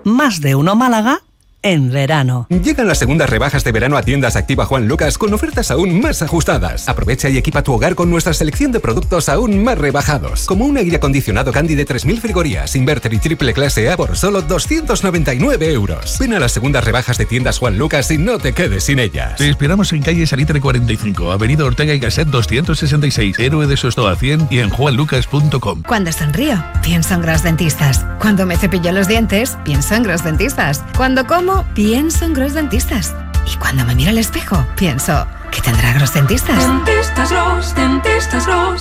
Más de Uno Málaga en verano. Llegan las segundas rebajas de verano a Tiendas Activa Juan Lucas con ofertas aún más ajustadas. Aprovecha y equipa tu hogar con nuestra selección de productos aún más rebajados, como un aire acondicionado Candy de 3000 frigorías, inverter y triple clase A por solo 299 euros. Ven a las segundas rebajas de Tiendas Juan Lucas y no te quedes sin ellas. Te esperamos en calle Salitre 45, avenida Ortega y Gasset 266, Héroe de Sostoa 100 y en juanlucas.com. Cuando sonrío, pienso en Gros Dentistas. Cuando me cepillo los dientes, pienso en Gros Dentistas. Cuando como, pienso en Gros Dentistas. Y cuando me miro al espejo, pienso, ¿qué tendrá Gros Dentistas? Dentistas Gros, Dentistas Gros.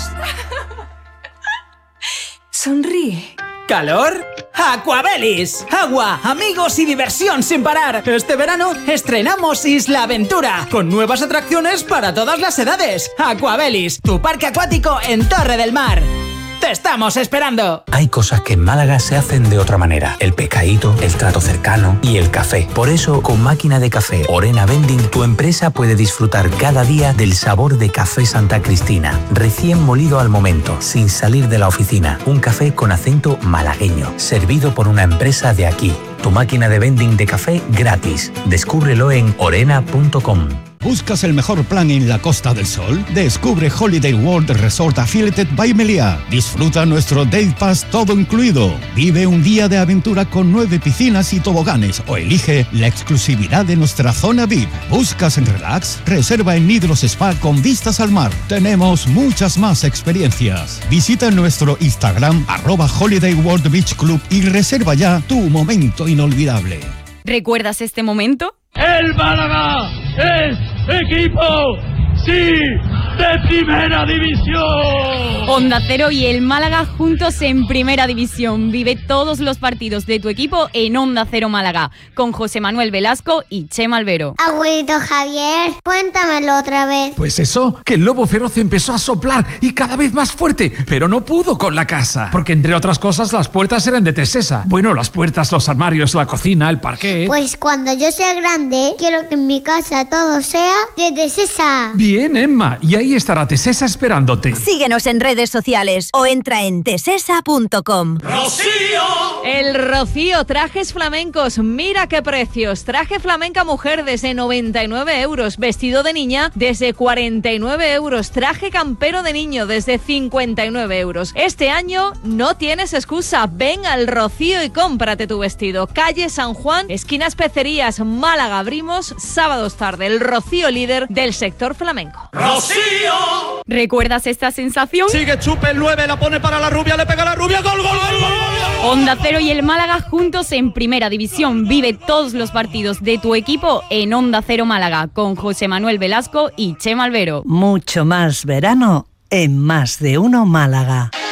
Sonríe. ¿Calor? ¡Aquabelis! Agua, amigos y diversión sin parar. Este verano estrenamos Isla Aventura, con nuevas atracciones para todas las edades. Aquabelis, tu parque acuático en Torre del Mar. ¡Te estamos esperando! Hay cosas que en Málaga se hacen de otra manera. El pescadito, el trato cercano y el café. Por eso, con Máquina de Café Orena Vending, tu empresa puede disfrutar cada día del sabor de Café Santa Cristina. Recién molido al momento, sin salir de la oficina. Un café con acento malagueño, servido por una empresa de aquí. Tu máquina de vending de café gratis. Descúbrelo en orena.com. ¿Buscas el mejor plan en la Costa del Sol? Descubre Holiday World Resort Affiliated by Meliá. Disfruta nuestro Day Pass todo incluido. Vive un día de aventura con 9 piscinas y toboganes o elige la exclusividad de nuestra zona VIP. ¿Buscas en relax? Reserva en Nidros Spa con vistas al mar. Tenemos muchas más experiencias. Visita nuestro Instagram @Holiday World Beach Club y reserva ya tu momento inolvidable. ¿Recuerdas este momento? ¡El Málaga es equipo, sí, de primera división! Onda Cero y el Málaga juntos en primera división. Vive todos los partidos de tu equipo en Onda Cero Málaga, con José Manuel Velasco y Chema Albero. Abuelito Javier, cuéntamelo otra vez. Pues eso, que el lobo feroz empezó a soplar y cada vez más fuerte, pero no pudo con la casa, porque entre otras cosas las puertas eran de Tesesa. Bueno, las puertas, los armarios, la cocina, el parquet. Pues cuando yo sea grande, quiero que en mi casa todo sea de Tesesa. Bien, Emma, y ahí estará Tesesa esperándote. Síguenos en redes sociales o entra en tesesa.com. ¡Rocío! El Rocío, trajes flamencos, mira qué precios. Traje flamenca mujer desde 99 euros, vestido de niña desde 49 euros, traje campero de niño desde 59 euros. Este año no tienes excusa, ven al Rocío y cómprate tu vestido. Calle San Juan, esquina Especerías, Málaga, abrimos sábados tarde. El Rocío, líder del sector flamenco. ¡Rocío! ¿Recuerdas esta sensación? Sigue Chupe el 9, la pone para la rubia, le pega la rubia, gol, gol, gol, gol. Onda Cero y el Málaga juntos en primera división. Vive todos los partidos de tu equipo en Onda Cero Málaga, con José Manuel Velasco y Chema Albero. Mucho más verano en Más de Uno Málaga.